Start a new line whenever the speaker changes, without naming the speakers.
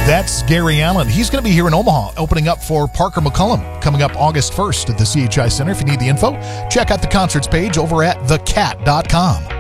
That's Gary Allan. He's going to be here in Omaha, opening up for Parker McCullum, coming up August 1st at the CHI Center. If you need the info, check out the concerts page over at thecat.com.